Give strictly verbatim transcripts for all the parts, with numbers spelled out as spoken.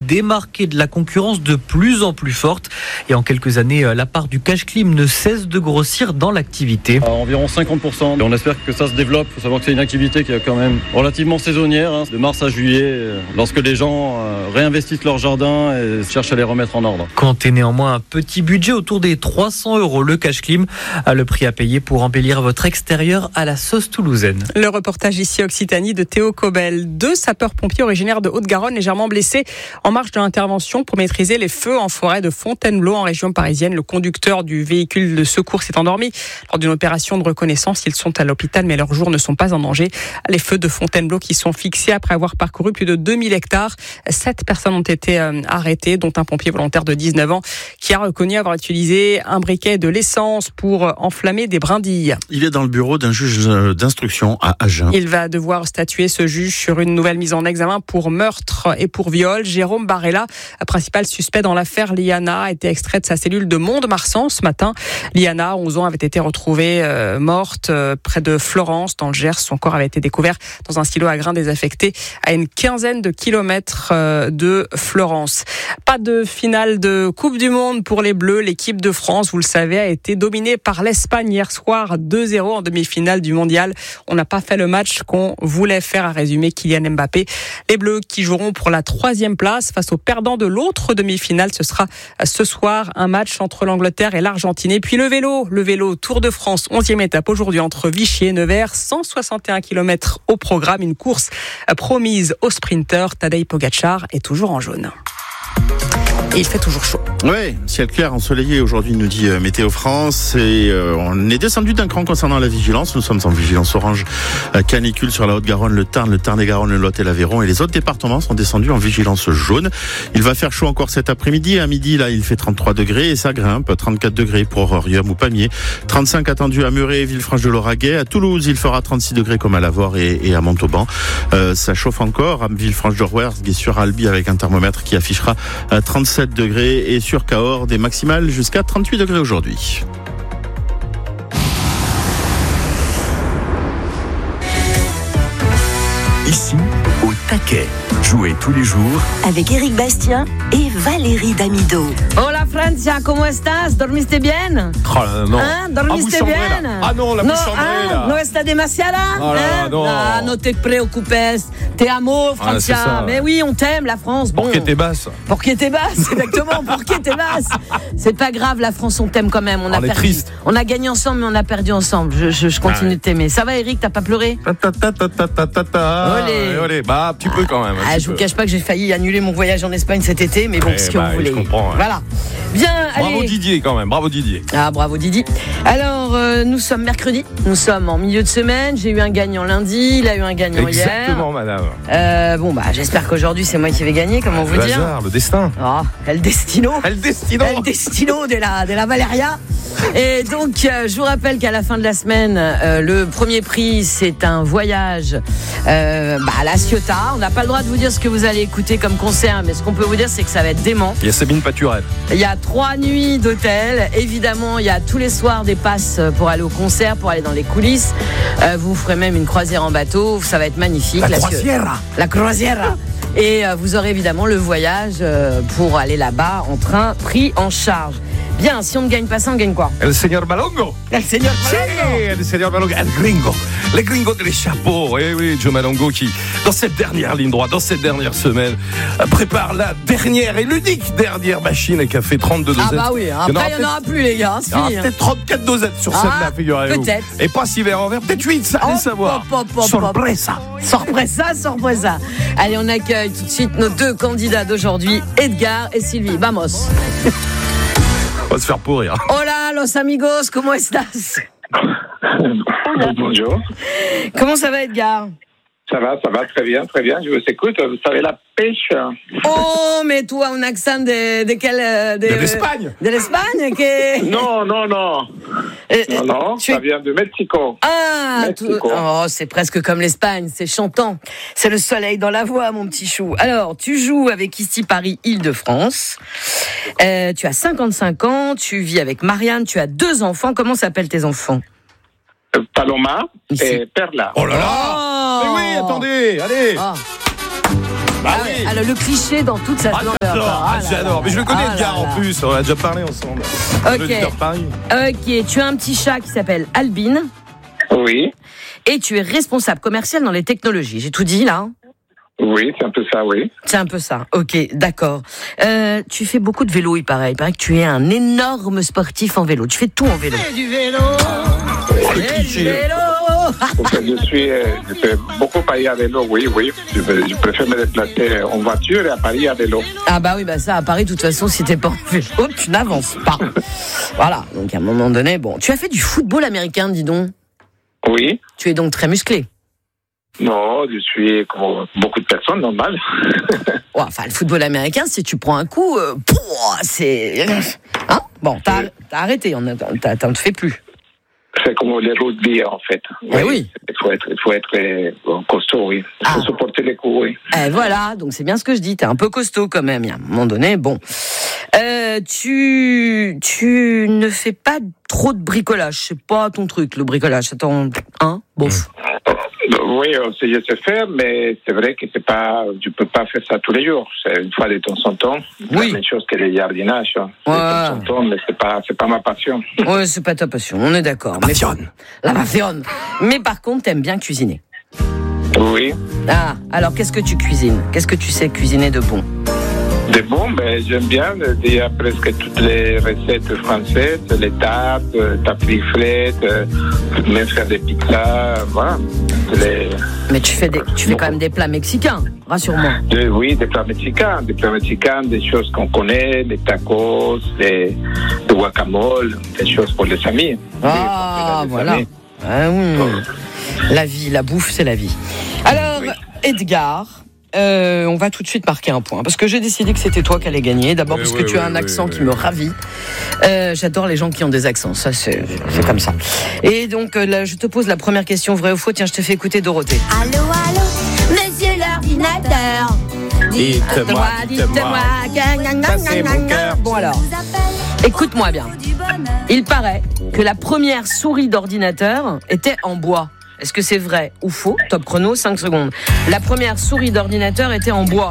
démarquer de la concurrence de plus en plus forte. Et en quelques années, la part du cash clim ne cesse de grossir dans l'activité. À environ cinquante pour cent. Et on espère que ça se développe. Il faut savoir que c'est une activité qui est quand même relativement saisonnière, hein, de mars à juillet, lorsque les gens euh, réinvestissent leur jardin et cherchent à les remettre en ordre. Comptez néanmoins un petit budget autour des trois cents euros le cash clim, le prix à payer pour embellir votre extérieur à la sauce toulousaine. Le reportage ici Occitanie de Théo Cobel. Deux sapeurs-pompiers originaires de Haute-Garonne légèrement blessés en marge de l'intervention pour maîtriser les feux en forêt de Fontainebleau en région parisienne. Le conducteur du véhicule de secours s'est endormi lors d'une opération de reconnaissance. Ils sont à l'hôpital mais leurs jours ne sont pas en danger. Les feux de Fontainebleau qui sont fixés après avoir parcouru plus de deux mille hectares. Sept personnes ont été arrêtées, dont un pompier volontaire de dix-neuf ans qui a reconnu avoir utilisé un briquet et de l'essence pour enflammer des brindilles. Il est dans le bureau d'un juge d'instruction à Agen. Il va devoir statuer, ce juge, sur une nouvelle mise en examen pour meurtre et pour viol. Jérôme Barella, principal suspect dans l'affaire Liana, a été extrait de sa cellule de Mont-de-Marsan ce matin. Liana, onze ans, avait été retrouvée euh, morte euh, près de Florence, dans le Gers. Son corps avait été découvert dans un silo à grains désaffecté à une quinzaine de kilomètres euh, de Florence. Pas de finale de Coupe du Monde pour les Bleus. L'équipe de France, vous le savez, a été dominée par l'Espagne hier soir deux zéro en demi-finale du Mondial. On n'a pas fait le match qu'on voulait faire, a résumé Kylian Mbappé. Les Bleus qui joueront pour la troisième place face aux perdants de l'autre demi-finale. Ce sera ce soir un match entre l'Angleterre et l'Argentine. Et puis le vélo, le vélo Tour de France, onzième étape aujourd'hui entre Vichy et Nevers, cent soixante et un kilomètres au programme, une course promise aux sprinteurs. Tadej Pogačar est toujours en jaune. Et il fait toujours chaud. Oui, ciel clair, ensoleillé aujourd'hui, nous dit euh, Météo France. Et euh, on est descendu d'un cran concernant la vigilance. Nous sommes en vigilance orange euh, canicule sur la Haute-Garonne, le Tarn, le Tarn-et-Garonne, le Lot et l'Aveyron. Et les autres départements sont descendus en vigilance jaune. Il va faire chaud encore cet après-midi. À midi, là, il fait trente-trois degrés et ça grimpe. trente-quatre degrés pour Riom ou Pamiers. trente-cinq attendus à Muret, Villefranche-de-Lauragais. À Toulouse, il fera trente-six degrés comme à Lavore et, et à Montauban. Euh, ça chauffe encore à Villefranche-de-Rouergue et sur Albi avec un thermomètre qui affichera euh, trente-sept degrés et sur Cahors des maximales jusqu'à trente-huit degrés aujourd'hui. Ici, au taquet. Jouez tous les jours avec Éric Bastien et Valérie Damido. Hola Francia, ¿cómo estás? ¿Dormiste bien? Oh, non. ¿Ah? ¿Dormiste ah, bien? Là. Ah non, la no, bouche chambrée ah, là. ¿No está demasiada? Oh là, hein? non. Ah, no te preocupes. Te amo, Francia. Ah, mais oui, on t'aime, la France. Bon. Pour qui t'es basse. Pour qui t'es basse, exactement. Pour qui t'es basse. C'est pas grave, la France, on t'aime quand même. On a on perdu. Est triste. On a gagné ensemble, mais on a perdu ensemble. Je, je, je continue ah, ouais. de t'aimer. Ça va, Eric? T'as pas pleuré? Ta ta ta ta ta ta ta. Olé. Olé. Bah, un petit peu quand même. Ah, je vous peu. cache pas que j'ai failli annuler mon voyage en Espagne cet été, mais bon, eh ce que bah, vous voulez. Je comprends. Ouais. Voilà. Bien, allez. Bravo Didier quand même, bravo Didier. Ah, bravo Didier. Alors, euh, nous sommes mercredi, nous sommes en milieu de semaine. J'ai eu un gagnant lundi, il a eu un gagnant Exactement, hier. Exactement, madame. Euh, bon, bah, j'espère qu'aujourd'hui c'est moi qui vais gagner. Comment le vous dire? hasard, le destin. Oh, El Destino. El Destino. El Destino de la, de la Valeria. Et donc, euh, je vous rappelle qu'à la fin de la semaine, euh, le premier prix, c'est un voyage euh, bah, à La Ciotat. On n'a pas le droit de vous dire ce que vous allez écouter comme concert, mais ce qu'on peut vous dire, c'est que ça va être dément. Il y a Sabine Paturel. Il y a trois nuits d'hôtel. Évidemment, il y a tous les soirs des passes pour aller au concert, pour aller dans les coulisses. Euh, vous ferez même une croisière en bateau. Ça va être magnifique. La, la croisière. La croisière. Et euh, vous aurez évidemment le voyage euh, pour aller là-bas en train pris en charge. Bien, si on ne gagne pas ça, on gagne quoi? El señor Malongo. El señor Malongo. Sí, el señor Malongo. El gringo. Les gringos de les chapeaux. Eh oui, Joe Malongo qui, dans cette dernière ligne droite, dans cette dernière semaine, prépare la dernière et l'unique dernière machine et qui a fait trente-deux dosettes. Ah bah oui, après il n'y en aura plus les gars. Il y aura peut-être trente-quatre dosettes sur ah, celle-là, figurez-vous. Peut-être. Et pas six verres en verre, peut-être huit, ça allez oh, savoir. Pop, pop, pop, sorpresa. Sorpresa, sorpresa. Allez, on accueille tout de suite nos deux candidats d'aujourd'hui, Edgar et Sylvie. Vamos. On va se faire pourrir. Hola, los amigos, ¿cómo estás? Bonjour. Comment ça va, Edgar? Ça va, ça va très bien, très bien. Je vous écoute. Vous savez la pêche. Oh, mais toi, un accent de, de quel... De, de l'Espagne. De l'Espagne que... Non, non, non. Euh, non, non, tu... ça vient de Mexico. Ah, Mexico. Tout... oh, c'est presque comme l'Espagne, c'est chantant. C'est le soleil dans la voix, mon petit chou. Alors, tu joues avec ici Paris Île-de-France. Euh, tu as cinquante-cinq ans, tu vis avec Marianne, tu as deux enfants. Comment s'appellent tes enfants? Paloma et Perla. Oh là là. Oh. Mais oui, attendez, allez. Oh. Bah ah, oui. alors, le cliché dans toute sa Ah, splendeur. j'adore, Ah ah, là j'adore. là Mais je le connais, là Edgar, là en là. plus. On a déjà parlé ensemble. Ok. L'auditeur de Paris. Ok, tu as un petit chat qui s'appelle Albine Oui, et tu es responsable commercial dans les technologies. J'ai tout dit là hein? oui, c'est un peu ça, oui. C'est un peu ça. Ok, d'accord. Euh, tu fais beaucoup de vélo, il paraît. Il paraît que tu es un énorme sportif en vélo. Tu fais tout en vélo. En fait, je suis, euh, je fais beaucoup Paris à vélo, oui, oui. Je, je préfère me déplacer en voiture et à Paris à vélo. Ah bah oui, bah ça, à Paris, de toute façon, si t'es pas en vélo, tu n'avances pas. Voilà, donc à un moment donné, bon. Tu as fait du football américain, dis donc. Oui. Tu es donc très musclé. Non, je suis comme beaucoup de personnes, normal. Ouais, enfin, le football américain, si tu prends un coup, euh, pouah, c'est... Hein bon, t'as, t'as arrêté, on a, t'as, t'en te fais plus. C'est comme les rugby, en fait. Eh oui. Il faut être, il faut être euh, costaud, oui. Il faut Ah. supporter les coups, oui. Eh voilà, donc c'est bien ce que je dis, t'es un peu costaud quand même, il y a un moment donné, bon. Euh, tu, tu ne fais pas trop de bricolage, c'est pas ton truc, le bricolage, attends, hein, bof. Oui, je sais faire, mais c'est vrai que c'est pas, tu peux pas faire ça tous les jours. C'est une fois de temps en temps. C'est Oui. la même chose que le jardinage. Hein. C'est Ouais. de temps en temps, mais c'est pas, c'est pas ma passion. Ouais, c'est pas ta passion, on est d'accord. La Mais- passion. La passion. Mais par contre, t'aimes bien cuisiner. Oui. Ah, alors qu'est-ce que tu cuisines? Qu'est-ce que tu sais cuisiner de bon? De bon, ben, j'aime bien déjà presque toutes les recettes françaises, les tartes, tartes riflettes, même faire des pizzas, voilà. Les... Mais tu fais des, tu fais quand même des plats mexicains, rassure-moi. De- oui, des plats mexicains, des plats mexicains, des choses qu'on connaît, les tacos, les, le guacamole, des choses pour les amis. Ah, Oui, pour les voilà. amis. Ah oui. La vie, la bouffe, c'est la vie. Alors, Oui. Edgar, euh, on va tout de suite marquer un point. Parce que j'ai décidé que c'était toi qui allais gagner. D'abord Oui, parce oui, que tu oui, as un oui, accent oui, qui oui. me ravit. Euh, j'adore les gens qui ont des accents. Ça, c'est, c'est comme ça. Et donc, euh, là, je te pose la première question, vrai ou faux. Tiens, je te fais écouter Dorothée. Allô, allô, monsieur l'ordinateur. Dites-moi, dites-moi. Passez mon cœur. Bon alors, écoute-moi bien. Il paraît que la première souris d'ordinateur était en bois. Est-ce que c'est vrai ou faux? Top chrono, cinq secondes. La première souris d'ordinateur était en bois.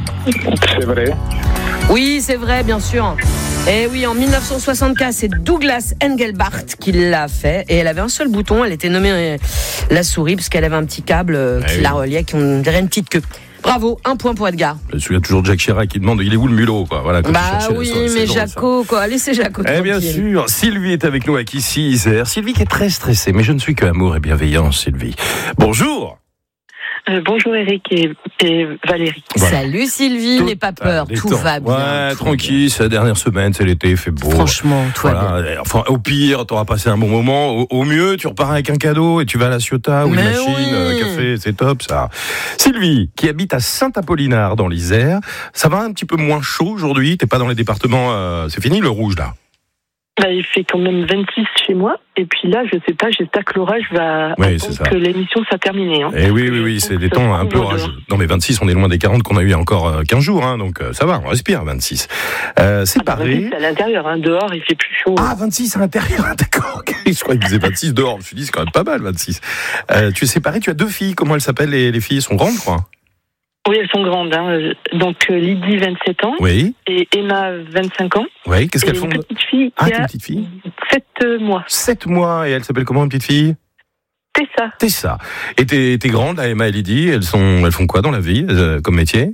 C'est vrai. Oui, c'est vrai, bien sûr. Et oui, en dix-neuf cent soixante-quinze, c'est Douglas Engelbart qui l'a fait. Et elle avait un seul bouton, elle était nommée euh, la souris, parce qu'elle avait un petit câble euh, Ah qui oui. la reliait, qui on dirait une petite queue. Bravo, un point pour Edgar. Je me souviens toujours de Jacques Chirac qui demande il est où le mulot, quoi. Voilà, quand il Bah cherchait la oui, soirée, c'est mais drôle, ça. Jaco, quoi. Laissez Jaco Eh bien tranquille. sûr, Sylvie est avec nous à Kissy Isère. Sylvie qui est très stressée, mais je ne suis que amour et bienveillance, Sylvie. Bonjour. Euh, bonjour Eric et, et Valérie. Voilà. Salut Sylvie, Tout- n'aie pas peur, Ah, tout détends. va bien. Ouais, tout tranquille, c'est la dernière semaine, c'est l'été, il fait beau. va bien. Franchement, tout va bien. Voilà. Enfin, au pire, t'auras passé un bon moment. Au, au mieux, tu repars avec un cadeau et tu vas à la Ciotat ou une Mais machine, oui. un café, c'est top ça. Sylvie, qui habite à Saint-Apollinard dans l'Isère, ça va un petit peu moins chaud aujourd'hui. T'es pas dans les départements, euh, c'est fini le rouge là. Bah, il fait quand même vingt-six chez moi. Et puis là, je sais pas, j'espère que l'orage va Oui, attendre c'est ça. que l'émission soit terminée. Hein. Eh oui, oui, oui, c'est des temps un peu orageux. Non mais vingt-six, on est loin des quarante qu'on a eu il y a encore euh, quinze jours, hein, donc euh, ça va, on respire vingt-six. Euh, c'est Ah bah, pareil. vingt-six, c'est à l'intérieur, hein. Dehors, il fait plus chaud. Ah, vingt-six à l'intérieur, d'accord. ok. Je croyais qu'il disait vingt-six dehors. Je me suis dit, c'est quand même pas mal, vingt-six. Euh, tu es séparé, tu as deux filles. Comment elles s'appellent les, les filles? Elles sont grandes, je crois. Oui, elles sont grandes. Hein. Donc euh, Lydie, vingt-sept ans. Oui. Et Emma, vingt-cinq ans. Oui, qu'est-ce Et qu'elles une font? petite fille Ah, qui t'es une a petite fille? sept mois. Sept mois. Et elle s'appelle comment, une petite fille? Tessa. Tessa. Et t'es, t'es grande, là, Emma et Lydie. Elles sont, elles font quoi dans la vie, euh, comme métier?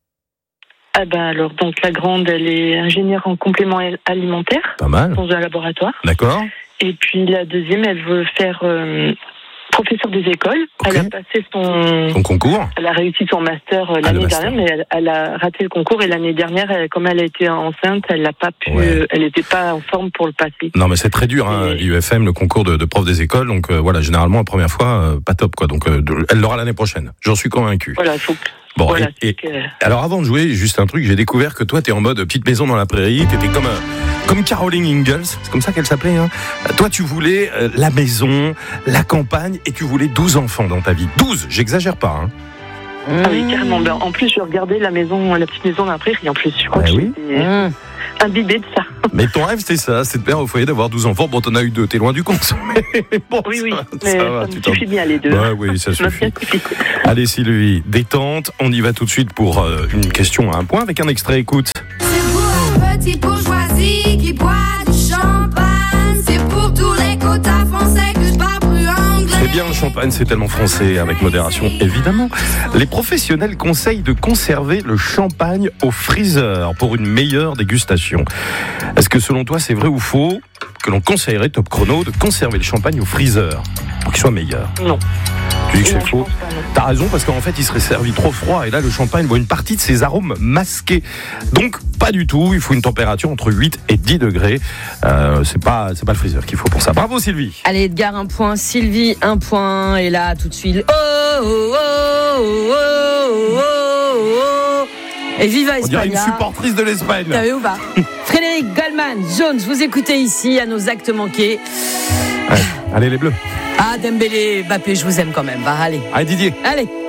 Ah ben alors, donc la grande, elle est ingénieure en complément alimentaire Pas mal. dans un laboratoire. D'accord. Et puis la deuxième, elle veut faire euh, professeur des écoles. Ok. Elle a passé son... Ton concours? Elle a réussi son master euh, Ah, le l'année master. dernière, mais elle, elle a raté le concours. Et l'année dernière, elle- comme elle a été enceinte, elle n'a pas pu, Ouais. euh, elle n'était pas en forme pour le passer. Non, mais c'est très dur, hein, Et- l'I U F M, le concours de, de prof des écoles. Donc euh, voilà, généralement, la première fois, euh, pas top, quoi. Donc euh, de- elle l'aura l'année prochaine. J'en suis convaincu. Voilà, faut que- Bon, voilà, et, et- c'est que- alors avant de jouer, juste un truc, j'ai découvert que toi, t'es en mode petite maison dans la prairie, t'étais comme euh, comme Caroline Ingalls, c'est comme ça qu'elle s'appelait. Hein. Toi, tu voulais euh, la maison, la campagne, et tu voulais douze enfants dans ta vie. douze, j'exagère pas. Hein. Ah oui, carrément. Ben, en plus, je regardais la maison, la petite maison d'un prairie. En plus, je crois Ah que oui. j'étais Mmh. imbibée de ça. Mais ton rêve, c'était ça, c'est de faire au foyer, d'avoir douze enfants. Bon, t'en as eu deux, t'es loin du compte. Mais bon, Oui, oui, ça, mais ça ça, va, me tu t'en- suffit bien les deux. Ouais, oui, ça Ça m'a suffit. bien suffi. Allez Sylvie, détente, on y va tout de suite pour euh, une question à un point avec un extrait, écoute. C'est pour un petit bourgeoisie qui boit du champagne. C'est pour tous les quotas français que je parle plus anglais. Eh bien, le champagne, c'est tellement français, avec modération, évidemment. Les professionnels conseillent de conserver le champagne au freezer pour une meilleure dégustation. Est-ce que selon toi, c'est vrai ou faux que l'on conseillerait, Top Chrono, de conserver le champagne au freezer pour qu'il soit meilleur? Non. Tu dis que Non, c'est je faux? pense pas, non. T'as raison, parce qu'en fait, il serait servi trop froid, et là, le champagne voit une partie de ses arômes masqués. Donc, pas du tout, il faut une température entre huit et dix degrés. Euh, c'est pas, c'est pas le freezer qu'il faut pour ça. Bravo Sylvie. Allez, Edgar, un point. Sylvie, un point. Et là, tout de suite. Oh, oh, oh, oh, oh, oh, oh. Et viva On dirait une Espagne. supportrice de l'Espagne. T'as vu ou pas? Frédéric Goldman, Jones, vous écoutez ici à nos actes manqués. Ouais. Allez les bleus. Ah, Dembélé, Mbappé, je vous aime quand même. Bah, allez. Allez Didier. Allez.